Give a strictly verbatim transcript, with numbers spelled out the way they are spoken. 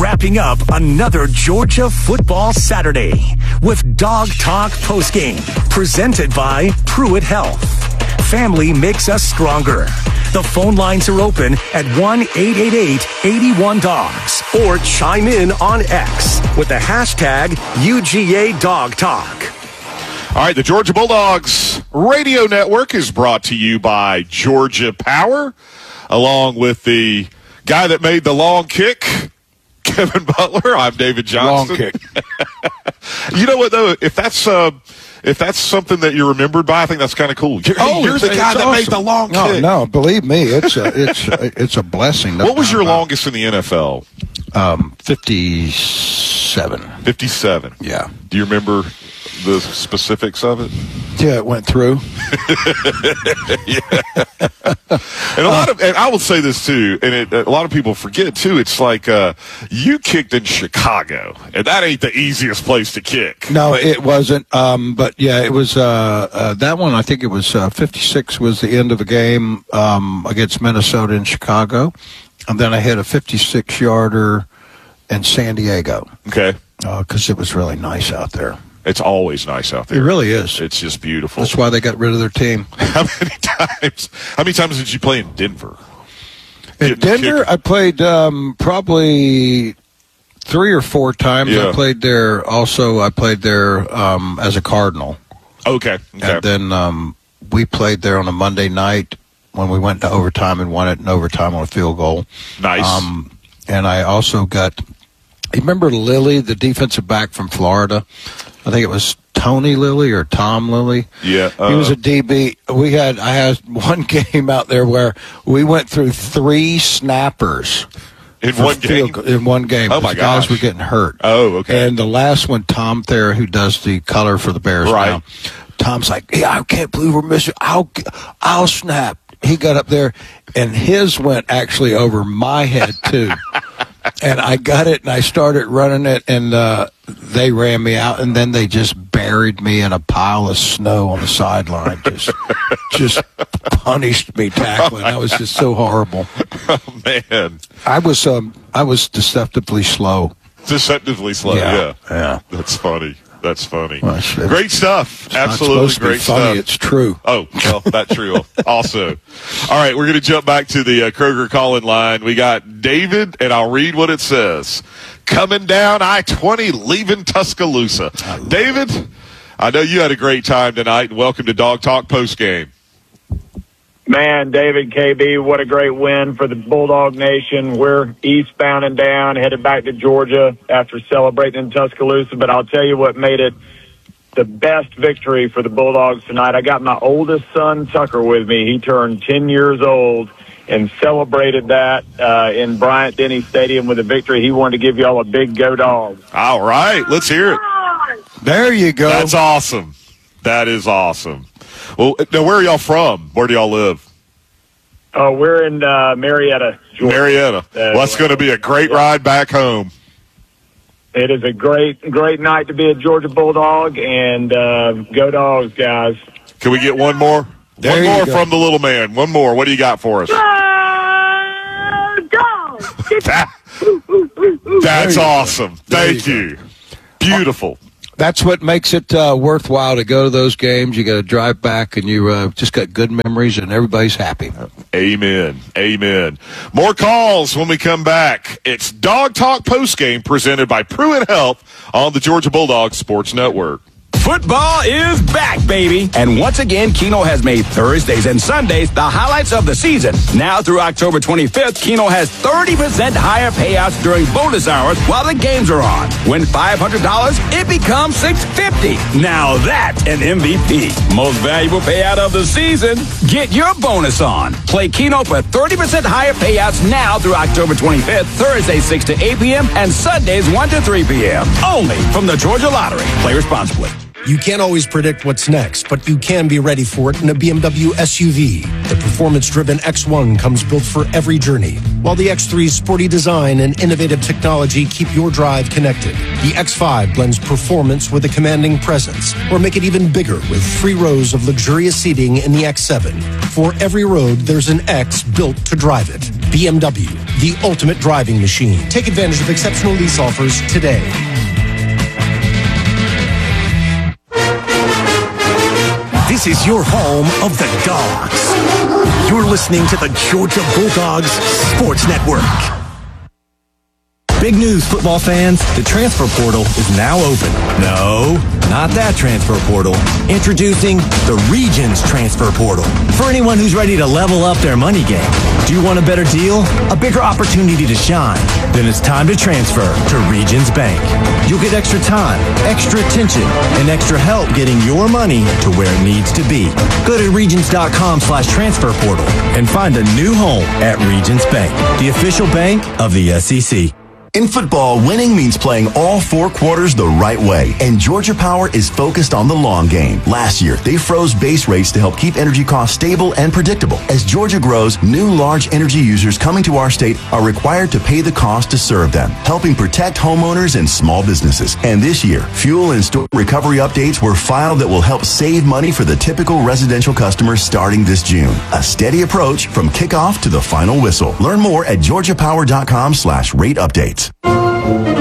wrapping up another Georgia football Saturday with Dog Talk Postgame, presented by Pruitt Health. Family makes us stronger. The phone lines are open at one eight eight eight, eight one, dogs or chime in on X with the hashtag U G A Dog Talk. All right, the Georgia Bulldogs Radio Network is brought to you by Georgia Power, along with the guy that made the long kick, Kevin Butler. I'm David Johnson. Long kick. You know what, though? If that's uh, if that's something that you're remembered by, I think that's kind of cool. You're, oh, you're the guy that awesome. made the long no, kick. No, believe me, it's a, it's a, it's a blessing. What was your longest in the N F L? Um, fifty-seven. fifty-seven. Yeah. Do you remember the specifics of it? Yeah, it went through. Yeah. And a lot of, and I will say this too, and it, a lot of people forget too. It's like uh, you kicked in Chicago, and that ain't the easiest place to kick. No, it wasn't. Um, but yeah, it was uh, uh, that one. I think it was uh, fifty-six was the end of the game um, against Minnesota in Chicago, and then I hit a fifty-six yarder in San Diego. Okay, because uh, it was really nice out there. It's always nice out there. It really is. It's just beautiful. That's why they got rid of their team. How many times? How many times did you play in Denver? In Denver, I played um, probably three or four times. Yeah. I played there. Also, I played there um, as a Cardinal. Okay. okay. And then um, we played there on a Monday night when we went to overtime and won it in overtime on a field goal. Nice. Um, and I also got. You remember Lilly, the defensive back from Florida? I think it was Tony Lilly or Tom Lilly. Yeah, uh, he was a D B. We had I had one game out there where we went through three snappers in one game. Field, in one game. Oh my gosh, guys were getting hurt. Oh, okay. And the last one, Tom Thayer, who does the color for the Bears right. now. Tom's like, yeah, I can't believe we're missing. I'll I'll snap. He got up there, and his went actually over my head too. And I got it, and I started running it, and uh, they ran me out, and then they just buried me in a pile of snow on the sideline. Just, just punished me tackling. That was just so horrible. Oh man, I was, um, I was deceptively slow. Deceptively slow. Yeah, yeah. yeah. That's funny. That's funny. Well, it's, great stuff. It's Absolutely not supposed to great be funny. stuff. It's true. Oh, well, that's true also. All right, we're going to jump back to the uh, Kroger call-in line. We got David, and I'll read what it says. Coming down I twenty, leaving Tuscaloosa. I David, it. I know you had a great time tonight, and welcome to Dog Talk Postgame. Man, David, K B, what a great win for the Bulldog Nation. We're eastbound and down, headed back to Georgia after celebrating in Tuscaloosa. But I'll tell you what made it the best victory for the Bulldogs tonight. I got my oldest son, Tucker, with me. He turned ten years old and celebrated that uh, in Bryant-Denny Stadium with a victory. He wanted to give y'all a big go dog. All right, let's hear it. There you go. That's awesome. That is awesome. Well, now, where are y'all from? Where do y'all live? Oh, we're in uh, Marietta, Georgia. Marietta. Uh, well, that's going to be a great ride back home. It is a great, great night to be a Georgia Bulldog, and uh, go Dogs, guys. Can we get one more? There one more go. from the little man. One more. What do you got for us? Go Dogs! that, that's awesome. Thank you. you. Beautiful. That's what makes it uh, worthwhile to go to those games. You got to drive back, and you uh, just got good memories, and everybody's happy. Amen. Amen. More calls when we come back. It's Dog Talk Postgame presented by Pruitt Health on the Georgia Bulldogs Sports Network. Football is back, baby. And once again, Keno has made Thursdays and Sundays the highlights of the season. Now through October twenty-fifth, Keno has thirty percent higher payouts during bonus hours while the games are on. Win five hundred dollars, it becomes six hundred fifty dollars. Now that's an M V P. Most valuable payout of the season. Get your bonus on. Play Keno for thirty percent higher payouts now through October twenty-fifth, Thursdays six to eight p.m. and Sundays one to three p.m. Only from the Georgia Lottery. Play responsibly. You can't always predict what's next, but you can be ready for it in a B M W S U V. The performance-driven X one comes built for every journey, while the X three's sporty design and innovative technology keep your drive connected. The X five blends performance with a commanding presence, or make it even bigger with three rows of luxurious seating in the X seven. For every road, there's an X built to drive it. B M W, the ultimate driving machine. Take advantage of exceptional lease offers today. This is your home of the Dogs. You're listening to the Georgia Bulldogs Sports Network. Big news, football fans. The transfer portal is now open. No, not that transfer portal. Introducing the Regions Transfer Portal. For anyone who's ready to level up their money game. Do you want a better deal? A bigger opportunity to shine? Then it's time to transfer to Regions Bank. You'll get extra time, extra attention, and extra help getting your money to where it needs to be. Go to regions.com slash transfer portal and find a new home at Regions Bank, the official bank of the S E C. In football, winning means playing all four quarters the right way, and Georgia Power is focused on the long game. Last year, they froze base rates to help keep energy costs stable and predictable. As Georgia grows, new large energy users coming to our state are required to pay the cost to serve them, helping protect homeowners and small businesses. And this year, fuel and storm recovery updates were filed that will help save money for the typical residential customer starting this June. A steady approach from kickoff to the final whistle. Learn more at georgia power dot com slash rate updates.